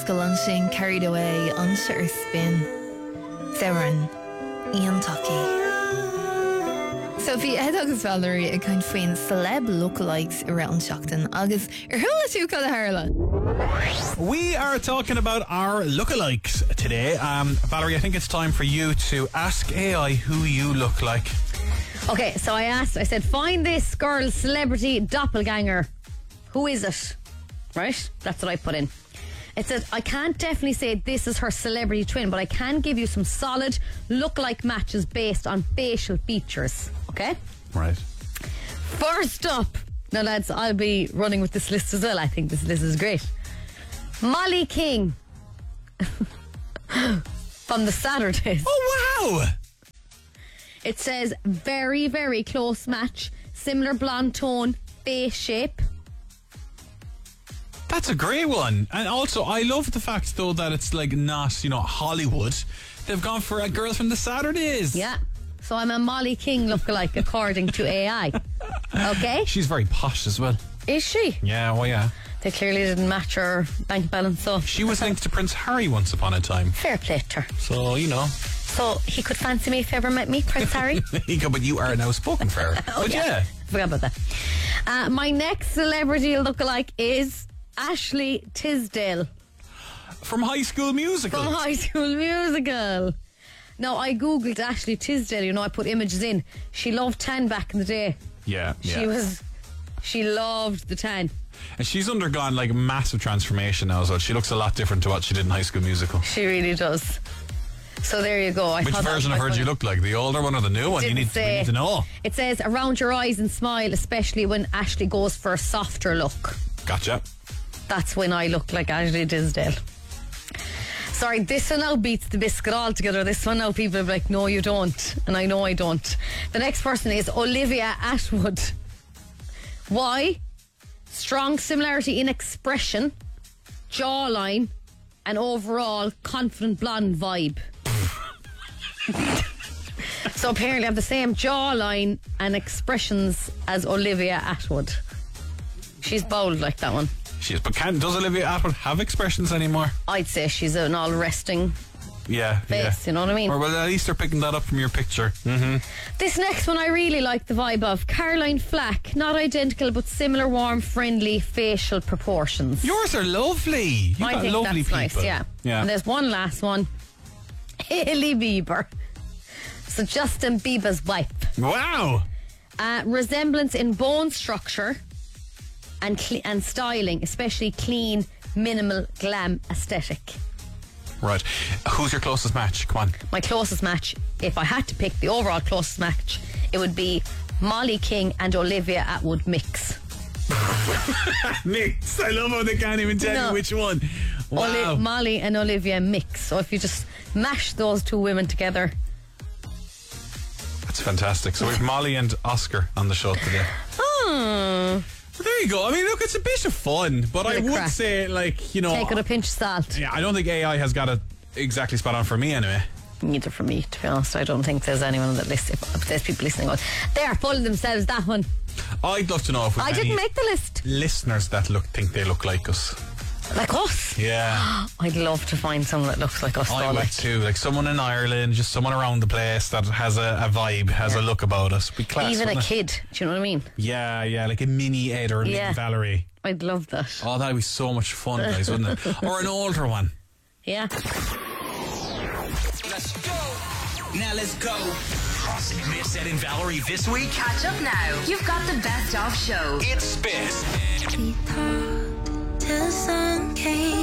Oscalan sin carried away on Sir Spin. Theron, Ian Tucky. Sophie, Ed agus Valerie a kind faoin celeb lookalikes around Shockton agus hula tú cad Harla. We are talking about our lookalikes today. Valerie, I think it's time for you to ask AI who you look like. Okay, so I said, find this girl's celebrity doppelganger. Who is it? Right? That's what I put in. It said, I can't definitely say this is her celebrity twin, but I can give you some solid look-alike matches based on facial features. Okay? Right. First up, now lads, I'll be running with this list as well. I think this list is great. Molly King from the Saturdays. Oh, wow! It says, very, very close match. Similar blonde tone, face shape. That's a great one. And also, I love the fact, though, that it's like not, Hollywood. They've gone for a girl from the Saturdays. Yeah. So I'm a Molly King lookalike, according to AI. Okay? She's very posh as well. Is she? Yeah, well, yeah. They clearly didn't match her bank balance, so... She was linked to Prince Harry once upon a time. Fair play to her. So, So he could fancy me if he ever met me, Prince Harry? But you are now spoken for her. But yeah. Forgot about that. My next celebrity lookalike is Ashley Tisdale. From High School Musical. From High School Musical. Now, I googled Ashley Tisdale, I put images in. She loved tan back in the day. Yeah. She loved the tan. And she's undergone like massive transformation now as well. She looks a lot different to what she did in High School Musical. She really does. So there you go. Which version of her do you look like? The older one or the new one? We need to know. It says around your eyes and smile, especially when Ashley goes for a softer look. Gotcha. That's when I look like Ashley Tisdale. Sorry, this one now beats the biscuit altogether. This one now people are like, no you don't. And I know I don't. The next person is Olivia Atwood. Why? Strong similarity in expression, jawline, and overall confident blonde vibe. So apparently I have the same jawline and expressions as Olivia Atwood. She's bold like that one. She is, but does Olivia Atwood have expressions anymore? I'd say she's an all resting face, you know what I mean? Or well, at least they're picking that up from your picture. Mm-hmm. This next one I really like the vibe of. Caroline Flack, not identical but similar warm, friendly facial proportions. Yours are lovely. You've got think lovely that's people. Nice, yeah. And there's one last one. Hailey Bieber. So Justin Bieber's wife. Wow. Resemblance in bone structure and styling, especially clean, minimal, glam aesthetic. Right. Who's your closest match? Come on. My closest match, if I had to pick the overall closest match, it would be Molly King and Olivia Atwood mix. Mix. I love how they can't even tell you which one. Wow. Molly and Olivia mix. So if you just mash those two women together. That's fantastic. So we have Molly and Oscar on the show today. Oh. Well, there you go. I mean, look, it's a bit of fun, but I would say, like, take it with a pinch of salt. Yeah, I don't think AI has got it exactly spot on for me anyway. Neither for me, to be honest. I don't think there's anyone on that list. If there's people listening going, they're full of themselves, that one. I'd love to know if I didn't make the list. Listeners that think they look like us. Like us? Yeah. I'd love to find someone that looks like us. I would too. Like someone in Ireland, just someone around the place that has a vibe, has a look about us. Be class, even a kid. Do you know what I mean? Yeah, like a mini Ed or a mini Valerie. I'd love that. Oh, that'd be so much fun, guys, wouldn't it? Or an older one. Yeah. Let's go. Now let's go. Crossing Miss Ed and Valerie this week. Catch up now. You've got the best of show. It's Spin. Till the sun came